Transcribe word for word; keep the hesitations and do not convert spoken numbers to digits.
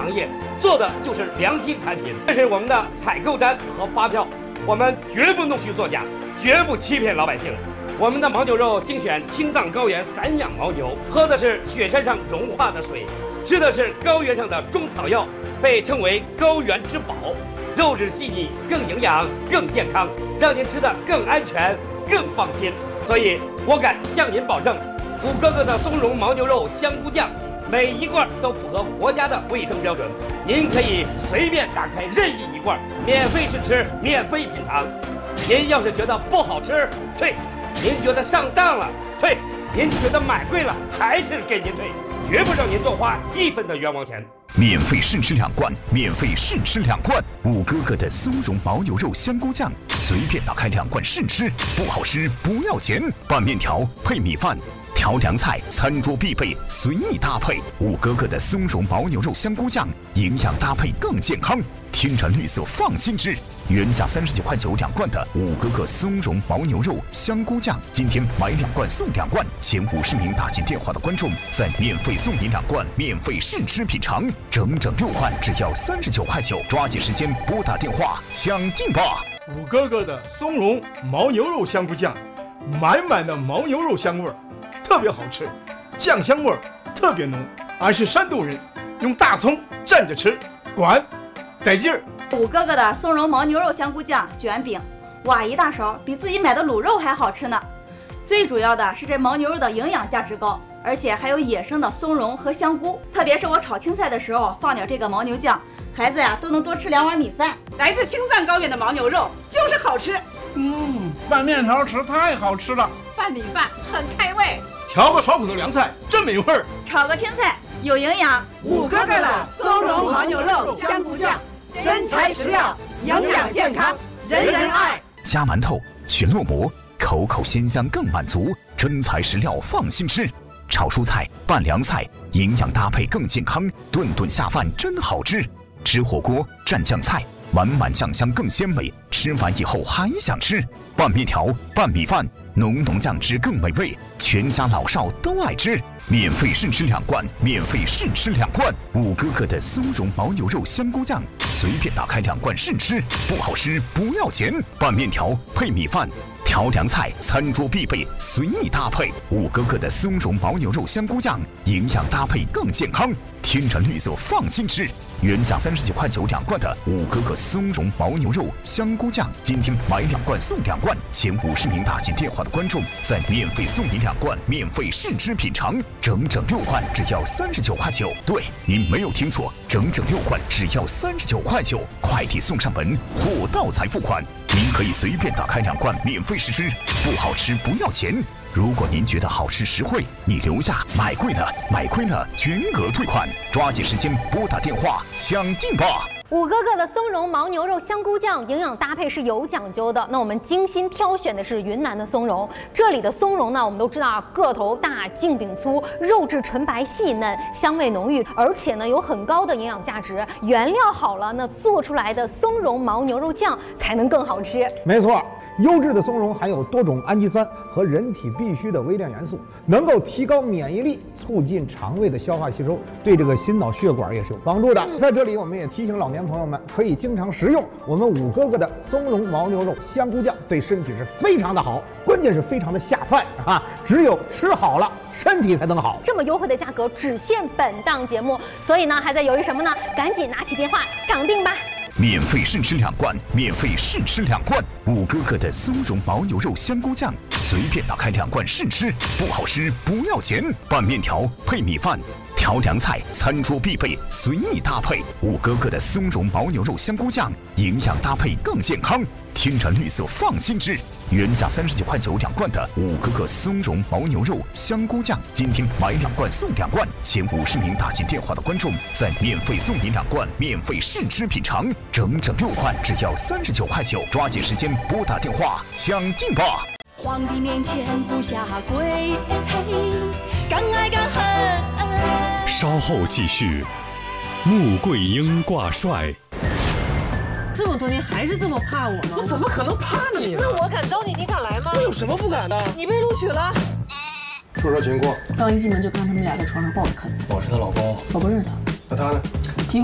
行业，做的就是良心产品。这是我们的采购单和发票，我们绝不弄虚作假，绝不欺骗老百姓。我们的牦牛肉精选青藏高原散养牦牛，喝的是雪山上融化的水，吃的是高原上的中草药，被称为高原之宝。肉质细腻，更营养，更健康，让您吃的更安全、更放心。所以，我敢向您保证，虎哥哥的松茸牦牛肉香菇酱，每一罐都符合国家的卫生标准。您可以随便打开任意一罐，免费试吃，免费品尝。您要是觉得不好吃，退；您觉得上当了，退；您觉得买贵了，还是给您退，绝不让您多花一分的冤枉钱。 免费试吃两罐，免费试吃两罐。五哥哥的松茸牦牛肉香菇酱，随便打开两罐试吃，不好吃不要钱。拌面条配米饭，调凉菜，餐桌必备，随意搭配。五哥哥的松茸牦牛肉香菇酱，营养搭配更健康，天然绿色放心吃。原价三十九块九两罐的五哥哥松茸牦牛肉香菇酱，今天买两罐送两罐，前五十名打进电话的观众再免费送你两罐，免费试吃品尝，整整六罐只要三十九块九，抓紧时间拨打电话抢订吧！ 五哥哥的松茸牦牛肉香菇酱，满满的牦牛肉香味儿，特别好吃，酱香味儿特别浓。俺是山东人，用大葱蘸着吃，管得劲儿。 五哥哥的松茸牦牛肉香菇酱卷饼，哇，一大勺，比自己买的卤肉还好吃呢。最主要的是这牦牛肉的营养价值高，而且还有野生的松茸和香菇，特别是我炒青菜的时候放点这个牦牛酱，孩子呀都能多吃两碗米饭。 来自青藏高原的牦牛肉就是好吃。 嗯，拌面条吃太好吃了， 拌米饭很开胃， 调个爽口的凉菜真美味儿， 炒个青菜有营养。 五哥哥的松茸牦牛肉香菇酱，真材实料，营养健康，人人爱。 加馒头，全烙馍，口口鲜香更满足，真材实料放心吃。炒蔬菜，拌凉菜，营养搭配更健康，顿顿下饭真好吃。吃火锅，蘸酱菜，满满酱香更鲜美，吃完以后还想吃。拌面条，拌米饭，浓浓酱汁更美味，全家老少都爱吃。免费试吃两罐，免费试吃两罐。五哥哥的松茸牦牛肉香菇酱，随便打开两罐试吃，不好吃不要钱。拌面条配米饭，调凉菜，餐桌必备，随意搭配。五哥哥的松茸牦牛肉香菇酱，营养搭配更健康，天然绿色放心吃。原价三十九块九两罐的五哥哥松茸牦牛肉香菇酱，今天买两罐送两罐，前五十名打进电话的观众再免费送你两罐，免费试吃品尝，整整六罐只要三十九块九。对，您没有听错，整整六罐只要三十九块九，快递送上门，货到才付款。您可以随便打开两罐免费试吃，不好吃不要钱。如果您觉得好吃实惠，你留下；买贵了、买亏了，全额退款。抓紧时间拨打电话抢订吧！ 五哥哥的松茸牦牛肉香菇酱营养搭配是有讲究的。那我们精心挑选的是云南的松茸，这里的松茸呢，我们都知道个头大、茎柄粗，肉质纯白细嫩，香味浓郁，而且呢有很高的营养价值。原料好了，那做出来的松茸牦牛肉酱才能更好吃。 没错。优质的松茸含有多种氨基酸和人体必需的微量元素，能够提高免疫力，促进肠胃的消化吸收，对这个心脑血管也是有帮助的。在这里，我们也提醒老年朋友们，可以经常食用我们五哥哥的松茸牦牛肉香菇酱，对身体是非常的好，关键是非常的下饭啊！只有吃好了，身体才能好。 这么优惠的价格只限本档节目，所以呢，还在犹豫什么呢？赶紧拿起电话抢订吧！ 免费试吃两罐，免费试吃两罐。五哥哥的松茸牦牛肉香菇酱，随便打开两罐试吃，不好吃不要钱。拌面条配米饭，调凉菜，餐桌必备，随意搭配。五哥哥的松茸牦牛肉香菇酱，营养搭配更健康，天然绿色放心吃。原价三十九块九两罐的五哥哥松茸牦牛肉香菇酱，今天买两罐送两罐，前五十名打进电话的观众再免费送你两罐，免费试吃品尝，整整六罐只要三十九块九，抓紧时间拨打电话抢订吧！ 皇帝面前不下跪，敢爱敢恨。 稍后继续，穆桂英挂帅。 这么多年还是这么怕我吗？ 我怎么可能怕你呢？ 那我敢招你，你敢来吗？ 我有什么不敢的？ 你被录取了。 说说情况。 刚一进门就看他们俩在床上抱着啃。 我是她老公。 我不认识他。 那他呢？